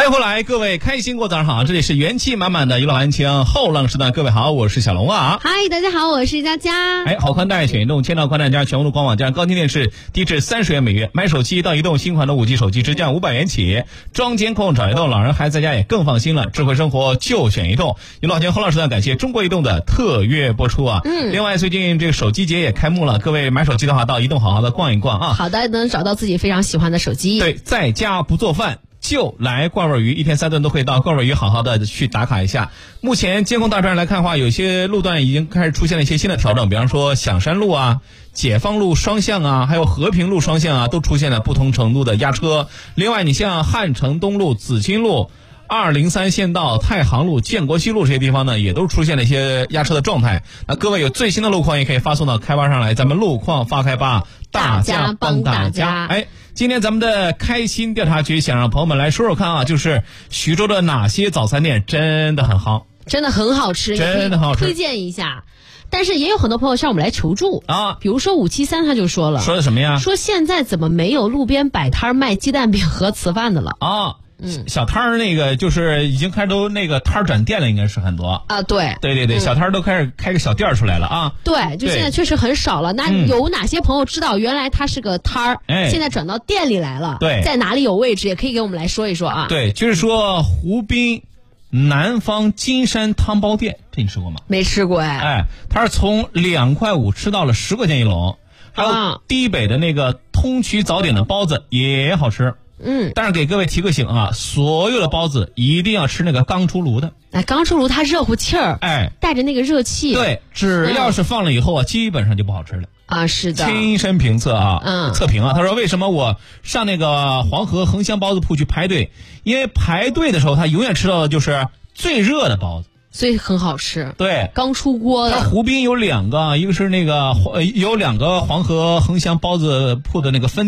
欢迎回来，各位开心过早上好，这里是元气满满的娱乐晚清后浪时段，各位好，我是小龙啊。 嗨，大家好，我是佳佳。 好宽带选移动，千兆宽带加全屋路官网加高清电视，低至30元每月，买手机到移动新款的5G 手机直降500元起，装监控找移动，老人孩子在家也更放心了，智慧生活就选移动。娱乐晚清后浪时段感谢中国移动的特约播出啊。另外最近这个手机节也开幕了，各位买手机的话到移动好好的逛一逛啊。 好的，能找到自己非常喜欢的手机。 对，在家不做饭就来罐味鱼，一天3顿都可以到罐味鱼好好的去打卡一下。目前监控大片来看的话，有些路段已经开始出现了一些新的调整，比方说响山路啊、解放路双向啊，还有和平路双向啊，都出现了不同程度的压车。另外你像汉城东路、紫金路、203县道、太行路、建国西路这些地方呢，也都出现了一些压车的状态。那各位有最新的路况也可以发送到开吧上来，咱们路况发开吧，大家帮大家。今天咱们的开心调查局想让朋友们来说说看啊，就是徐州的哪些早餐店真的很好， 真的很好吃， 真的很好吃， 推荐一下。但是也有很多朋友向我们来求助啊， 比如说573他就说了， 说的什么呀？ 说现在怎么没有路边摆摊卖鸡蛋饼和糍饭的了啊？小摊儿那个就是已经开始都那个摊儿转店了，应该是很多啊。对， 小摊儿都开始开个小店出来了啊。 对，就现在确实很少了。那有哪些朋友知道原来它是个摊儿，现在转到店里来了？ 对， 在哪里有位置也可以给我们来说一说啊。 对，就是说湖滨南方金山汤包店，这你吃过吗？ 没吃过它是从2.5块吃到了10块钱一笼，还有堤北的那个通衢早点的包子也好吃。但是给各位提个醒啊，所有的包子一定要吃那个刚出炉的。 刚出炉它热乎气儿，带着那个热气。 对，只要是放了以后啊，基本上就不好吃了啊。是的， 亲身评测啊，测评啊。他说为什么我上那个黄河恒香包子铺去排队？因为排队的时候他永远吃到的就是最热的包子。 所以很好吃， 对， 刚出锅的。 它湖滨有2个，一个是那个有2个黄河恒香包子铺的那个分